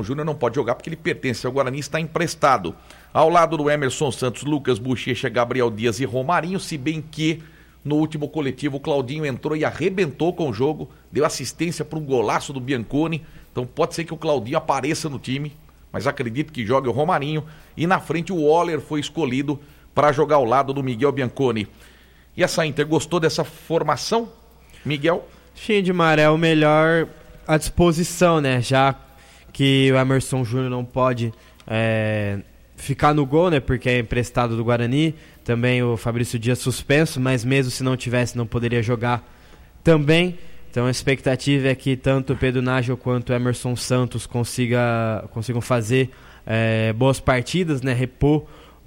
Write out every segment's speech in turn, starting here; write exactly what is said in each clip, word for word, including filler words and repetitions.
Emerson Júnior não pode jogar porque ele pertence ao Guarani e está emprestado. Ao lado do Emerson Santos, Lucas Bochecha, Gabriel Dias e Romarinho, se bem que no último coletivo o Claudinho entrou e arrebentou com o jogo, deu assistência para um golaço do Bianconi, então pode ser que o Claudinho apareça no time, mas acredito que jogue o Romarinho, e na frente o Waller foi escolhido para jogar ao lado do Miguel Bianconi. E essa Inter gostou dessa formação, Miguel? Sim, Edmar, é o melhor à disposição, né? Já que o Emerson Júnior não pode é, ficar no gol, né? Porque é emprestado do Guarani. Também o Fabrício Dias suspenso, mas mesmo se não tivesse, não poderia jogar também. Então a expectativa é que tanto o Pedro Nágel quanto o Emerson Santos consiga, consigam fazer é, boas partidas, né? Repor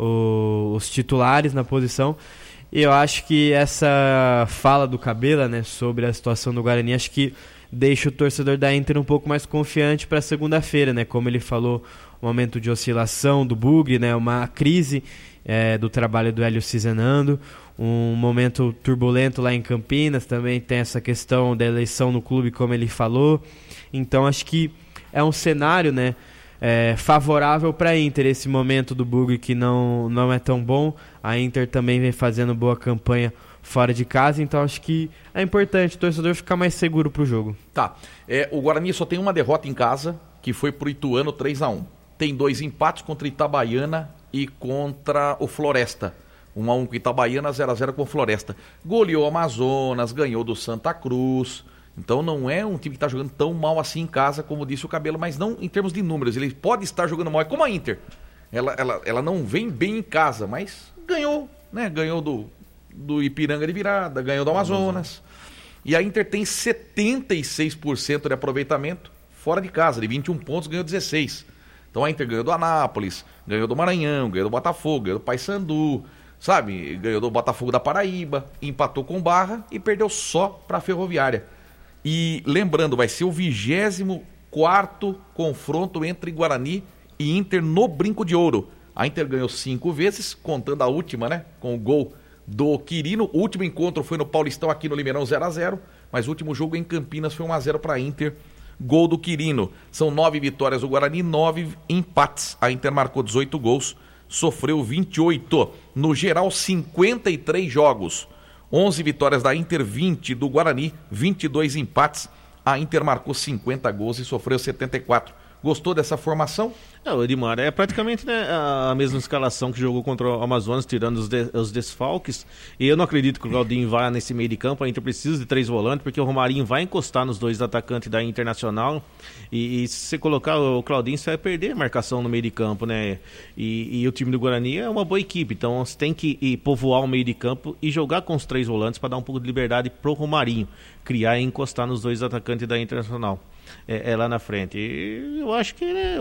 o, os titulares na posição. E eu acho que essa fala do Cabela, né, sobre a situação do Guarani, acho que deixa o torcedor da Inter um pouco mais confiante para segunda-feira, né? Como ele falou, um momento de oscilação do Bugre, né? Uma crise é, do trabalho do Hélio Cizenando, um momento turbulento lá em Campinas, também tem essa questão da eleição no clube, como ele falou. Então acho que é um cenário, né, É, favorável para a Inter, esse momento do Bugre que não, não é tão bom. A Inter também vem fazendo boa campanha fora de casa, então acho que é importante o torcedor ficar mais seguro pro jogo. Tá, é, o Guarani só tem uma derrota em casa, que foi pro Ituano três a um. Tem dois empates contra Itabaiana e contra o Floresta. um a um com Itabaiana, zero a zero com o Floresta. Goleou o Amazonas, ganhou do Santa Cruz. Então não é um time que está jogando tão mal assim em casa, como disse o Cabelo, mas não em termos de números. Ele pode estar jogando mal, é como a Inter. Ela, ela, ela não vem bem em casa, mas ganhou, né? Ganhou do, do Ipiranga de virada, ganhou do Amazonas. E a Inter tem setenta e seis por cento de aproveitamento fora de casa, de vinte e um pontos ganhou dezesseis. Então a Inter ganhou do Anápolis, ganhou do Maranhão, ganhou do Botafogo, ganhou do Paysandu, sabe? Ganhou do Botafogo da Paraíba, empatou com Barra e perdeu só para a Ferroviária. E lembrando, vai ser o vigésimo quarto confronto entre Guarani e Inter no Brinco de Ouro. A Inter ganhou cinco vezes, contando a última, né? Com o gol do Quirino. O último encontro foi no Paulistão, aqui no Limeirão, zero a zero. Mas o último jogo em Campinas foi um a zero para a Inter. Gol do Quirino. São nove vitórias do Guarani, nove empates. A Inter marcou dezoito gols, sofreu vinte e oito. No geral, cinquenta e três jogos. onze vitórias da Inter, vinte do Guarani, vinte e dois empates. A Inter marcou cinquenta gols e sofreu setenta e quatro. Gostou dessa formação? É, o Edmar, é praticamente, né, a mesma escalação que jogou contra o Amazonas, tirando os, de, os desfalques. E eu não acredito que o Claudinho vá nesse meio de campo. A Inter precisa de três volantes, porque o Romarinho vai encostar nos dois atacantes da Internacional. E, e se você colocar o Claudinho, você vai perder a marcação no meio de campo, né? E, e o time do Guarani é uma boa equipe, então você tem que ir povoar o meio de campo e jogar com os três volantes para dar um pouco de liberdade pro Romarinho criar e encostar nos dois atacantes da Internacional. É, é lá na frente. E eu acho que, né,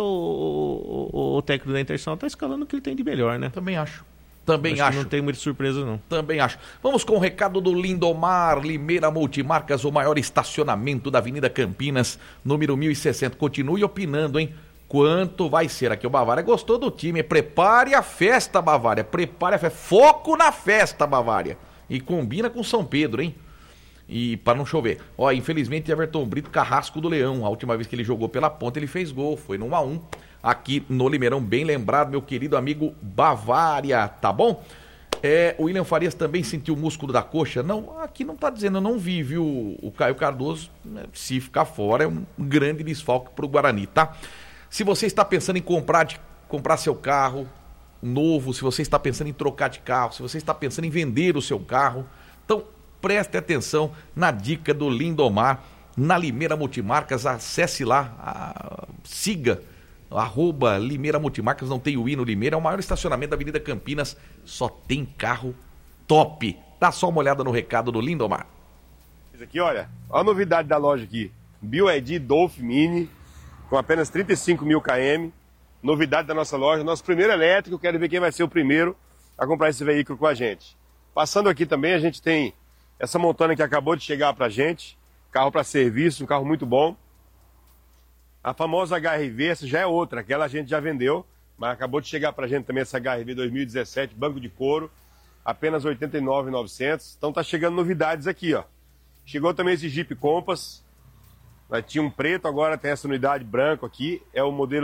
o, o, o técnico da Internacional está escalando o que ele tem de melhor, né? Também acho. Também acho. acho. Não tem muita surpresa, não. Também acho. Vamos com o recado do Lindomar Limeira Multimarcas, o maior estacionamento da Avenida Campinas, número mil e sessenta. Continue opinando, hein? Quanto vai ser aqui? O Bavária gostou do time. Prepare a festa, Bavária. Prepare a festa. Foco na festa, Bavária. E combina com São Pedro, hein? E para não chover. Ó, infelizmente, Everton Brito, carrasco do Leão. A última vez que ele jogou pela ponta, ele fez gol. Foi no um a um aqui no Limeirão. Bem lembrado, meu querido amigo Bavária, tá bom? É, o William Farias também sentiu o músculo da coxa. Não, aqui não tá dizendo, eu não vi, viu? O Caio Cardoso, se ficar fora, é um grande desfalque pro Guarani, tá? Se você está pensando em comprar, de, comprar seu carro novo, se você está pensando em trocar de carro, se você está pensando em vender o seu carro, então preste atenção na dica do Lindomar, na Limeira Multimarcas. Acesse lá, a, siga, arroba Limeira Multimarcas, não tem o I no Limeira, é o maior estacionamento da Avenida Campinas, só tem carro top. Dá só uma olhada no recado do Lindomar. Isso aqui, olha, olha a novidade da loja aqui, B Y D Dolph Mini, com apenas trinta e cinco mil quilômetros, novidade da nossa loja, nosso primeiro elétrico, quero ver quem vai ser o primeiro a comprar esse veículo com a gente. Passando aqui também, a gente tem essa montona que acabou de chegar pra gente, carro para serviço, um carro muito bom. A famosa H R V, essa já é outra, aquela a gente já vendeu, mas acabou de chegar pra gente também essa H R V dois mil e dezessete, banco de couro, apenas oitenta e nove mil e novecentos. Então tá chegando novidades aqui, ó. Chegou também esse Jeep Compass, tinha um preto, agora tem essa unidade branco aqui, é o modelo